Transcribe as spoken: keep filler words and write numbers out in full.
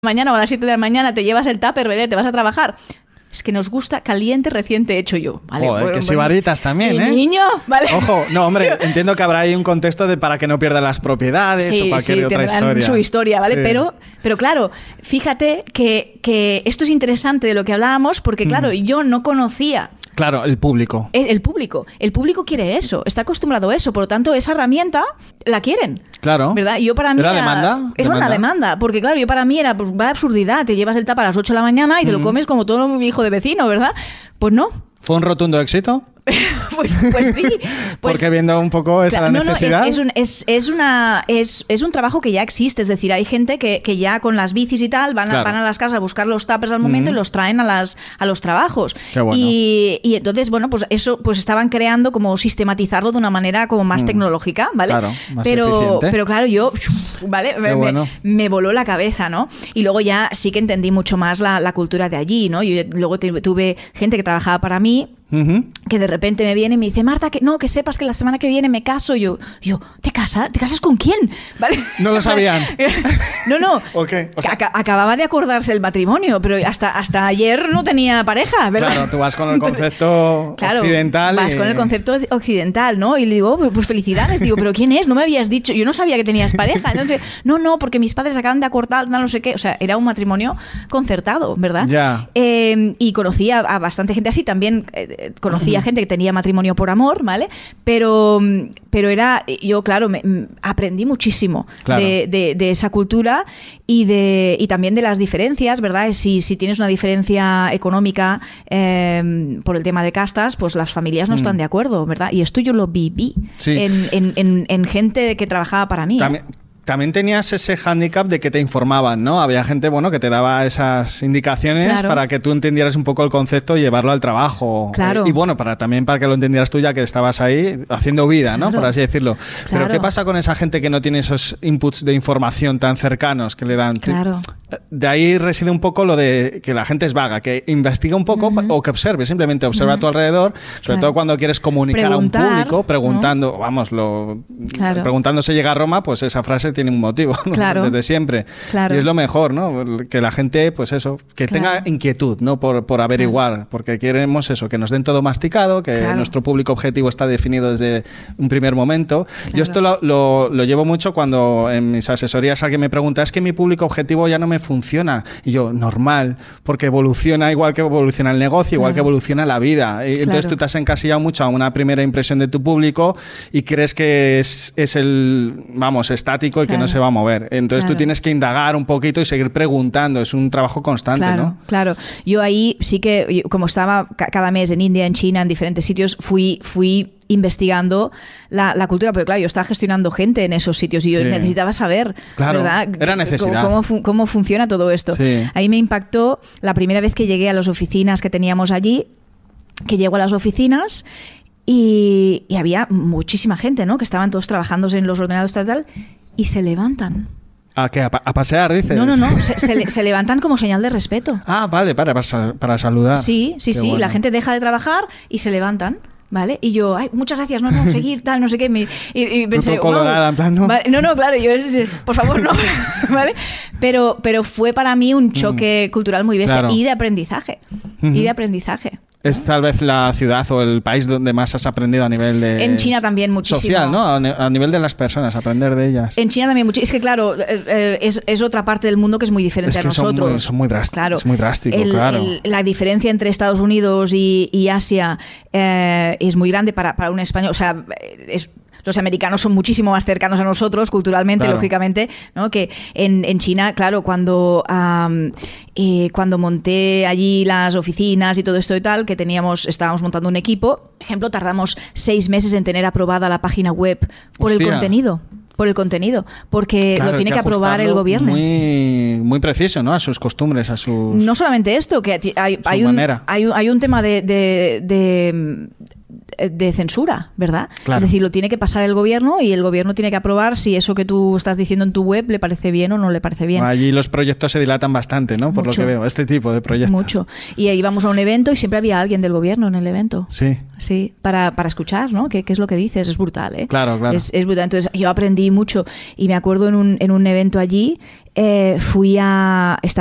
mañana o a las siete de la mañana te llevas el tupper, ¿verdad? Te vas a trabajar. Es que nos gusta caliente, reciente hecho yo. ¿Vale? Joder, bueno, que bueno, sibaritas también, ¿eh? Niño, ¿vale? Ojo, no, hombre, entiendo que habrá ahí un contexto de para que no pierdan las propiedades sí, o cualquier sí, otra historia. Su historia, ¿vale? Sí. Pero, pero claro, fíjate que, que esto es interesante de lo que hablábamos porque, claro, mm. yo no conocía... Claro, el público. El, el público. El público quiere eso, está acostumbrado a eso. Por lo tanto, esa herramienta la quieren. Claro. ¿Verdad? Y yo para mí ¿Era demanda? Era ¿Demanda? una demanda. Porque, claro, yo para mí era pues, va absurdidad. Te llevas el tapa a las ocho de la mañana y te mm. lo comes como todo mi hijo de vecino, ¿verdad? Pues no. ¿Fue un rotundo éxito? pues, pues sí. Pues, porque viendo un poco esa claro, necesidad. No, no, es, es, un, es, es, una, es, es un trabajo que ya existe. Es decir, hay gente que, que ya con las bicis y tal van, claro. a, van a las casas a buscar los tuppers al momento mm-hmm. y los traen a, las, a los trabajos. Qué bueno. y, y entonces, bueno, pues eso pues estaban creando como sistematizarlo de una manera como más mm. tecnológica, ¿vale? Claro, más pero, eficiente. pero claro, yo, ¿vale? Me, bueno. me, me voló la cabeza, ¿no? Y luego ya sí que entendí mucho más la, la cultura de allí, ¿no? Yo luego tuve gente que trabajaba para mí. Uh-huh. Que de repente me viene y me dice, Marta, que no, que sepas que la semana que viene me caso. Yo, yo ¿te casas? ¿Te casas con quién? ¿Vale? No lo sabían. no, no. Okay. O sea, Ac- acababa de acordarse el matrimonio, pero hasta, hasta ayer no tenía pareja, ¿verdad? Claro, tú vas con el concepto claro, occidental. Vas y... con el concepto occidental, ¿no? Y le digo, pues felicidades. Digo, ¿pero quién es? No me habías dicho. Yo no sabía que tenías pareja. Entonces, no, no, porque mis padres acaban de acordar, no sé qué. O sea, era un matrimonio concertado, ¿verdad? Ya. Eh, y conocía a bastante gente así. También eh, conocía uh-huh. gente que tenía matrimonio por amor, ¿vale? Pero, pero era, yo claro, me, aprendí muchísimo claro. de, de, de esa cultura y, de, y también de las diferencias, ¿verdad? Si, si tienes una diferencia económica eh, por el tema de castas, pues las familias no mm. están de acuerdo, ¿verdad? Y esto yo lo viví sí. en, en, en, en gente que trabajaba para mí. También... ¿eh? También tenías ese hándicap de que te informaban, ¿no? Había gente, bueno, que te daba esas indicaciones claro. para que tú entendieras un poco el concepto y llevarlo al trabajo. Claro. Eh, y bueno, para también para que lo entendieras tú ya que estabas ahí haciendo vida, ¿no? Claro. Por así decirlo. Claro. Pero ¿qué pasa con esa gente que no tiene esos inputs de información tan cercanos que le dan? Claro. De ahí reside un poco lo de que la gente es vaga, que investiga un poco uh-huh. o que observe, simplemente observa uh-huh. a tu alrededor, sobre claro. todo cuando quieres comunicar Preguntar, a un público, preguntando, ¿no? vamos, lo, claro. preguntando se llega a Roma, pues esa frase tiene un motivo, ¿no? Claro. Desde siempre. Claro. Y es lo mejor, ¿no? Que la gente, pues eso, que claro. tenga inquietud, ¿no? Por, por averiguar, claro. porque queremos eso, que nos den todo masticado, que claro. nuestro público objetivo está definido desde un primer momento. Claro. Yo esto lo, lo, lo llevo mucho cuando en mis asesorías alguien me pregunta, es que mi público objetivo ya no me funciona. Y yo, normal, porque evoluciona igual que evoluciona el negocio, igual claro. que evoluciona la vida. Y entonces claro. tú te has encasillado mucho a una primera impresión de tu público y crees que es, es el, vamos, estático y claro. que no se va a mover. Entonces claro. tú tienes que indagar un poquito y seguir preguntando. Es un trabajo constante, claro, ¿no? Claro. Yo ahí sí que, como estaba cada mes en India, en China, en diferentes sitios, fui... fui investigando la, la cultura, porque claro, yo estaba gestionando gente en esos sitios y yo sí. necesitaba saber, claro, ¿verdad? Era necesidad. Cómo, cómo, cómo funciona todo esto. Sí. Ahí me impactó la primera vez que llegué a las oficinas que teníamos allí, que llego a las oficinas y, y había muchísima gente, ¿no? Que estaban todos trabajando en los ordenadores tal, tal, y se levantan. ¿A qué? ¿A, pa- a pasear, dices? No, no, no. Se, se, se levantan como señal de respeto. Ah, vale, para, para, para saludar. Sí, sí, qué sí. bueno. La gente deja de trabajar y se levantan. ¿Vale? Y yo, ay, muchas gracias, no, no, seguir, tal, no sé qué. Me, y, y pensé, todo colorada, wow. en plan, no. Vale, no, no, claro, yo, por favor, no. ¿Vale? Pero, pero fue para mí un choque mm. cultural muy bestia claro. y de aprendizaje. Mm-hmm. Y de aprendizaje. Es tal vez la ciudad o el país donde más has aprendido a nivel de... En China también muchísimo. Social, ¿no? A nivel de las personas, aprender de ellas. En China también mucho. Es que claro, es, es otra parte del mundo que es muy diferente es que a nosotros. Son muy, son muy drásticos. Claro. Es muy drástico, el, claro. El, la diferencia entre Estados Unidos y, y Asia eh, es muy grande para, para un español. O sea, es... Los americanos son muchísimo más cercanos a nosotros culturalmente, claro. lógicamente, ¿no? Que en, en China, claro, cuando, um, eh, cuando monté allí las oficinas y todo esto y tal, que teníamos, estábamos montando un equipo, por ejemplo, tardamos seis meses en tener aprobada la página web por Hostia. el contenido. Por el contenido, porque claro, lo tiene que, que aprobar el gobierno. Muy, muy preciso, ¿no? A sus costumbres, a sus... No solamente esto, que hay, hay, un, hay, un, hay un tema de... de, de de censura, ¿verdad? Claro. Es decir, lo tiene que pasar el gobierno y el gobierno tiene que aprobar si eso que tú estás diciendo en tu web le parece bien o no le parece bien. Allí los proyectos se dilatan bastante, ¿no? Por Mucho. Lo que veo, este tipo de proyectos. Mucho. Y ahí íbamos a un evento y siempre había alguien del gobierno en el evento. Sí. Sí, para, para escuchar, ¿no? ¿Qué, qué es lo que dices? Es brutal, ¿eh? Claro, claro. Es, es brutal. Entonces yo aprendí mucho y me acuerdo en un, en un evento allí, eh, fui a...